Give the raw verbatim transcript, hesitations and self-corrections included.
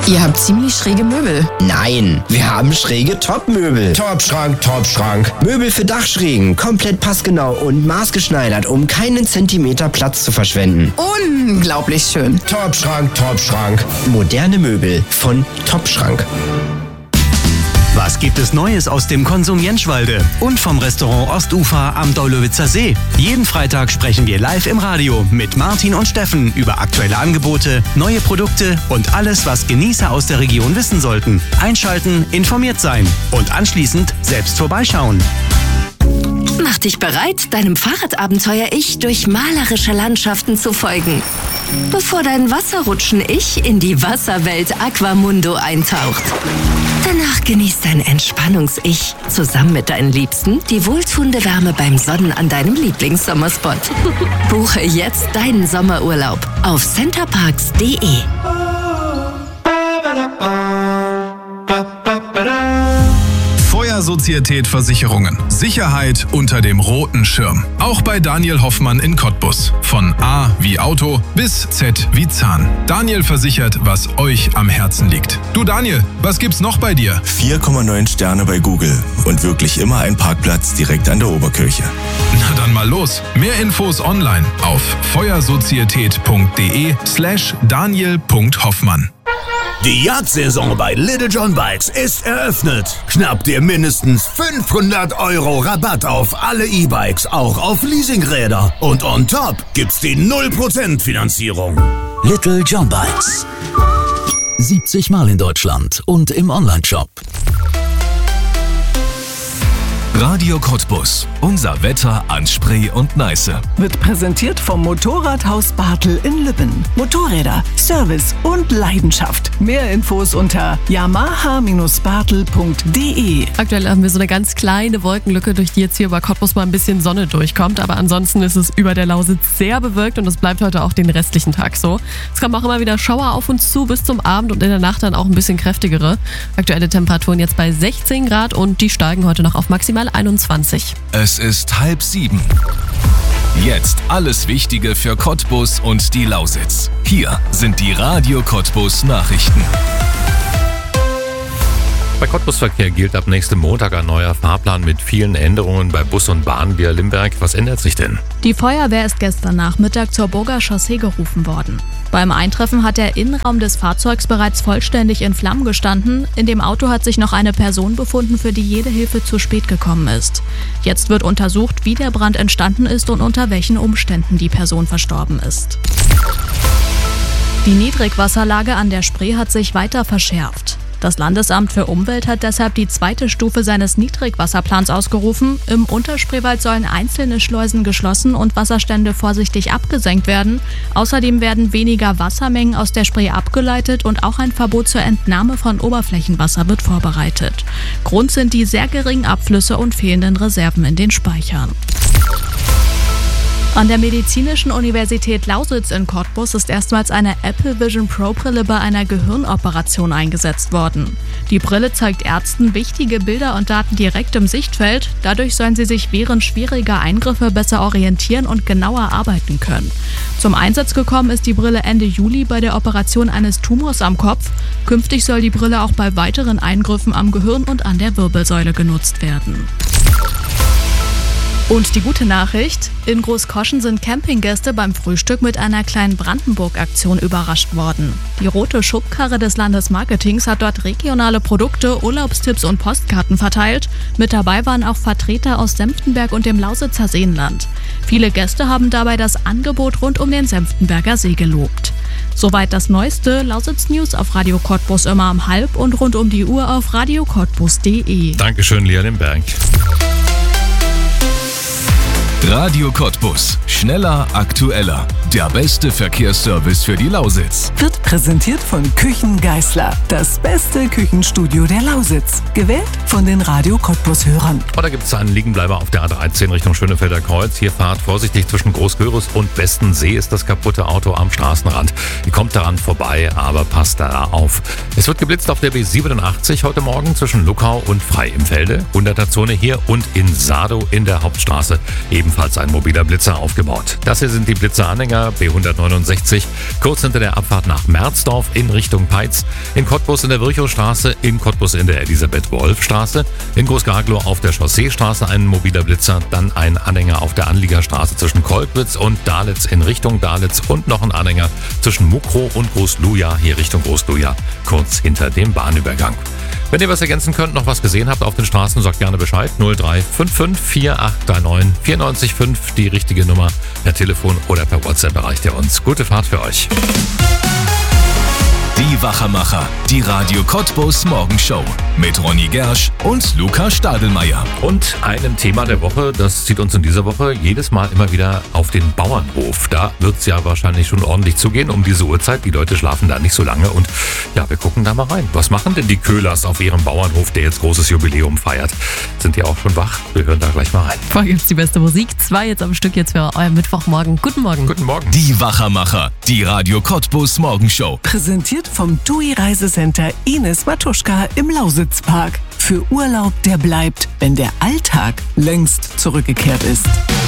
Ihr habt ziemlich schräge Möbel. Nein, wir haben schräge Top-Möbel. Top-Schrank, Top-Schrank. Möbel für Dachschrägen, komplett passgenau und maßgeschneidert, um keinen Zentimeter Platz zu verschwenden. Unglaublich schön. Top-Schrank, Top-Schrank. Moderne Möbel von Top-Schrank. Was gibt es Neues aus dem Konsum Jentschwalde und vom Restaurant Ostufer am Deulowitzer See? Jeden Freitag sprechen wir live im Radio mit Martin und Steffen über aktuelle Angebote, neue Produkte und alles, was Genießer aus der Region wissen sollten. Einschalten, informiert sein und anschließend selbst vorbeischauen. Mach dich bereit, deinem Fahrradabenteuer-Ich durch malerische Landschaften zu folgen, bevor dein Wasserrutschen-Ich in die Wasserwelt Aquamundo eintaucht. Danach genießt dein Entspannungs-Ich zusammen mit deinen Liebsten die wohltuende Wärme beim Sonnen an deinem Lieblingssommerspot. Buche jetzt deinen Sommerurlaub auf centerparks punkt de. Feuersozietät Versicherungen. Sicherheit unter dem roten Schirm. Auch bei Daniel Hoffmann in Cottbus. Von A wie Auto bis Z wie Zahn. Daniel versichert, was euch am Herzen liegt. Du Daniel, was gibt's noch bei dir? vier Komma neun Sterne bei Google und wirklich immer ein Parkplatz direkt an der Oberkirche. Na dann mal los. Mehr Infos online auf feuersozietät punkt de slash daniel punkt hoffmann. Die Jagdsaison bei Little John Bikes ist eröffnet. Schnapp dir mindestens fünfhundert Euro Rabatt auf alle E-Bikes, auch auf Leasingräder. Und on top gibt's die null Prozent Finanzierung. Little John Bikes. siebzig Mal in Deutschland und im Onlineshop. Radio Cottbus. Unser Wetter an Spree und Neiße. Wird präsentiert vom Motorradhaus Bartel in Lübben. Motorräder, Service und Leidenschaft. Mehr Infos unter yamaha bartel punkt de. Aktuell haben wir so eine ganz kleine Wolkenlücke, durch die jetzt hier über Cottbus mal ein bisschen Sonne durchkommt. Aber ansonsten ist es über der Lausitz sehr bewölkt und das bleibt heute auch den restlichen Tag so. Es kommen auch immer wieder Schauer auf uns zu bis zum Abend und in der Nacht dann auch ein bisschen kräftigere. Aktuelle Temperaturen jetzt bei sechzehn Grad und die steigen heute noch auf maximal einundzwanzig. Es ist halb sieben. Jetzt alles Wichtige für Cottbus und die Lausitz. Hier sind die Radio Cottbus Nachrichten. Bei Cottbus-Verkehr gilt ab nächstem Montag ein neuer Fahrplan mit vielen Änderungen bei Bus und Bahn via Limberg. Was ändert sich denn? Die Feuerwehr ist gestern Nachmittag zur Burger Chaussee gerufen worden. Beim Eintreffen hat der Innenraum des Fahrzeugs bereits vollständig in Flammen gestanden. In dem Auto hat sich noch eine Person befunden, für die jede Hilfe zu spät gekommen ist. Jetzt wird untersucht, wie der Brand entstanden ist und unter welchen Umständen die Person verstorben ist. Die Niedrigwasserlage an der Spree hat sich weiter verschärft. Das Landesamt für Umwelt hat deshalb die zweite Stufe seines Niedrigwasserplans ausgerufen. Im Unterspreewald sollen einzelne Schleusen geschlossen und Wasserstände vorsichtig abgesenkt werden. Außerdem werden weniger Wassermengen aus der Spree abgeleitet und auch ein Verbot zur Entnahme von Oberflächenwasser wird vorbereitet. Grund sind die sehr geringen Abflüsse und fehlenden Reserven in den Speichern. An der Medizinischen Universität Lausitz in Cottbus ist erstmals eine Apple Vision Pro Brille bei einer Gehirnoperation eingesetzt worden. Die Brille zeigt Ärzten wichtige Bilder und Daten direkt im Sichtfeld. Dadurch sollen sie sich während schwieriger Eingriffe besser orientieren und genauer arbeiten können. Zum Einsatz gekommen ist die Brille Ende Juli bei der Operation eines Tumors am Kopf. Künftig soll die Brille auch bei weiteren Eingriffen am Gehirn und an der Wirbelsäule genutzt werden. Und die gute Nachricht: In Großkoschen sind Campinggäste beim Frühstück mit einer kleinen Brandenburg-Aktion überrascht worden. Die rote Schubkarre des Landesmarketings hat dort regionale Produkte, Urlaubstipps und Postkarten verteilt. Mit dabei waren auch Vertreter aus Senftenberg und dem Lausitzer Seenland. Viele Gäste haben dabei das Angebot rund um den Senftenberger See gelobt. Soweit das neueste Lausitz-News auf Radio Cottbus immer um halb und rund um die Uhr auf radio cottbus punkt de. Dankeschön, Lia Limberg. Radio Cottbus. Schneller, aktueller. Der beste Verkehrsservice für die Lausitz. Wird präsentiert von Küchen Geißler. Das beste Küchenstudio der Lausitz. Gewählt von den Radio Cottbus-Hörern. Oh, da gibt es einen Liegenbleiber auf der A dreizehn Richtung Schönefelder Kreuz. Hier fahrt vorsichtig zwischen Großgöris und Westensee ist das kaputte Auto am Straßenrand. Ihr kommt daran vorbei, aber passt da auf. Es wird geblitzt auf der B siebenundachtzig heute Morgen zwischen Luckau und Frei im Felde. hunderter Zone hier und in Sadow in der Hauptstraße. Eben ebenfalls ein mobiler Blitzer aufgebaut. Das hier sind die Blitzer-Anhänger B hundertneunundsechzig, kurz hinter der Abfahrt nach Merzdorf in Richtung Peitz, in Cottbus in der Virchowstraße, in Cottbus in der Elisabeth-Wolf-Straße, in Großgarglow auf der Chausseestraße ein mobiler Blitzer, dann ein Anhänger auf der Anliegerstraße zwischen Kolkwitz und Dalitz in Richtung Dalitz und noch ein Anhänger zwischen Mukrow und Großluja, hier Richtung Großluja, kurz hinter dem Bahnübergang. Wenn ihr was ergänzen könnt, noch was gesehen habt auf den Straßen, sagt gerne Bescheid. null drei fünf fünf vier acht drei neun vier neun fünf, die richtige Nummer. Per Telefon oder per WhatsApp erreicht ihr uns. Gute Fahrt für euch. Die Wachermacher, die Radio Cottbus Morgenshow mit Ronny Gersch und Luca Stadelmeier. Und einem Thema der Woche, das zieht uns in dieser Woche jedes Mal immer wieder auf den Bauernhof. Da wird es ja wahrscheinlich schon ordentlich zugehen um diese Uhrzeit. Die Leute schlafen da nicht so lange und ja, wir gucken da mal rein. Was machen denn die Köhlers auf ihrem Bauernhof, der jetzt großes Jubiläum feiert? Sind die auch schon wach? Wir hören da gleich mal rein. Vorher gibt's die beste Musik. Zwei jetzt am Stück jetzt für euer Mittwochmorgen. Guten Morgen. Guten Morgen. Die Wachermacher, die Radio Cottbus Morgenshow. Präsentiert vom T U I Reisecenter Ines Matuschka im Lausitzpark. Für Urlaub, der bleibt, wenn der Alltag längst zurückgekehrt ist.